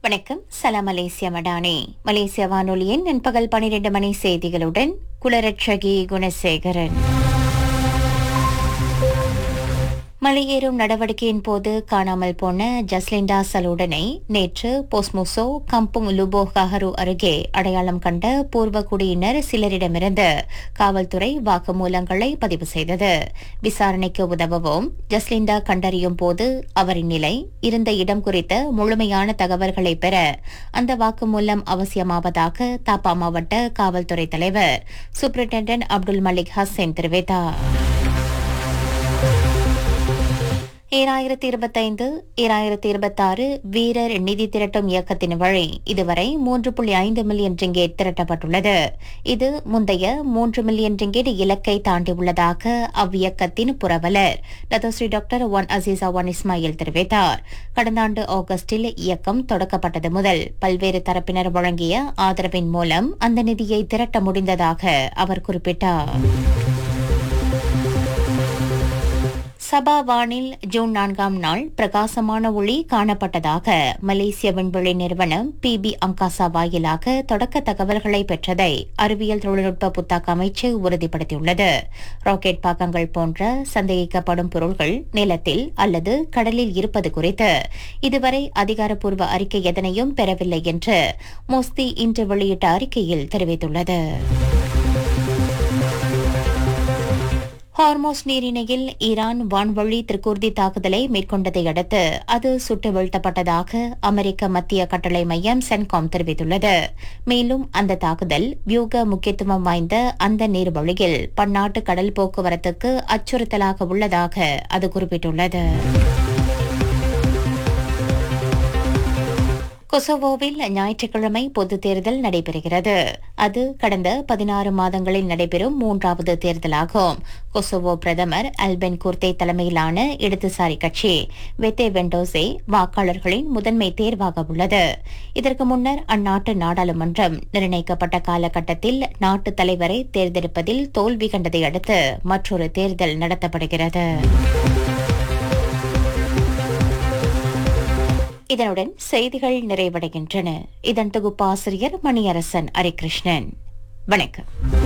வணக்கம். சலாம் மலேசியா மடானி. மலேசிய வானொலியின் நண்பகல் 12 மணி செய்திகளுடன் குலரட்சகி குணசேகரன். மலையேறும் நடவடிக்கையின் போது காணாமல் போன ஜஸ்லிண்டா சலூடனை நேற்று போஸ்முசோ கம்புங் லுபோ கஹரு அருகே அடையாளம் கண்ட பூர்வக்குடியினர் சிலரிடமிருந்து காவல்துறை வாக்குமூலங்களை பதிவு செய்தது. விசாரணைக்கு உதவவும் ஜஸ்லிண்டா கண்டறியும் போது அவரின் நிலை, இருந்த இடம் குறித்த முழுமையான தகவல்களை பெற அந்த வாக்குமூலம் அவசியமாவதாக தாப்பா மாவட்ட காவல்துறை தலைவர் சூப்பரிண்டென்டன்ட் அப்துல் மலிக் ஹசன் தெரிவித்தார். 2025-2026 வீரர் நிதி திரட்டும் இயக்கத்தின் வழி இதுவரை 3.5 மில்லியன் ரிங்கேட் திரட்டப்பட்டுள்ளது. இது முந்தைய 3 மில்லியன் ரிங்கேட் இலக்கை தாண்டியுள்ளதாக அவ்வியக்கத்தின் புரவலர் Datuk Seri doctor one Azizah one Ismail தெரிவித்தார். கடந்த ஆண்டு ஆகஸ்டில் இயக்கம் தொடக்கப்பட்டது முதல் பல்வேறு தரப்பினர் வழங்கிய ஆதரவின் மூலம் அந்த நிதியை திரட்ட முடிந்ததாக அவர் குறிப்பிட்டார். சபா வானில் ஜூன் 4ஆம் நாள் பிரகாசமான ஒளி காணப்பட்டதாக மலேசிய விண்வெளி நிறுவனம் PB அங்காசா வாயிலாக தொடக்க தகவல்களை பெற்றதை அறிவியல் தொழில்நுட்ப புத்தாக்க அமைச்சு உறுதிப்படுத்தியுள்ளது. ராக்கெட் பாகங்கள் போன்ற சந்தேகிக்கப்படும் பொருள்கள் நிலத்தில் அல்லது கடலில் இருப்பது குறித்து இதுவரை அதிகாரப்பூர்வ அறிக்கை எதனையும் பெறவில்லை என்று மோஸ்தி இன்று வெளியிட்ட அறிக்கையில் தெரிவித்துள்ளது. ஹார்மோஸ் நீரிணையில் ஈரான் வான்வழி திருக்கூர்தி தாக்குதலை மேற்கொண்டதை அடுத்து அது சுட்டு வீழ்த்தப்பட்டதாக அமெரிக்க மத்திய கட்டளை மையம் சென்காம் தெரிவித்துள்ளது. மேலும் அந்த தாக்குதல் வியூக முக்கியத்துவம் வாய்ந்த அந்த நீர்வழியில் பன்னாட்டு கடல் போக்குவரத்துக்கு அச்சுறுத்தலாக உள்ளதாக அது குறிப்பிட்டுள்ளது. கொசவோவில் ஞாயிற்றுக்கிழமை பொதுத் தேர்தல் நடைபெறுகிறது. அது கடந்த 16 மாதங்களில் நடைபெறும் 3வது தேர்தலாகும். கொசவோ பிரதமர் அல்பென் குர்தே தலைமையிலான இடதுசாரி கட்சி வெத்தே வெண்டோசே வாக்காளர்களின் முதன்மை தேர்வாக உள்ளது. இதற்கு முன்னர் அந்நாட்டு நாடாளுமன்றம் நிர்ணயிக்கப்பட்ட காலகட்டத்தில் நாட்டு தலைவரை தேர்ந்தெடுப்பதில் தோல்வி கண்டதை அடுத்து மற்றொரு தேர்தல் நடத்தப்படுகிறது. இதனுடன் செய்திகள் நிறைவடைகின்றன. இதன் தொகுப்பாசிரியர் மணியரசன் ஹரிகிருஷ்ணன். வணக்கம்.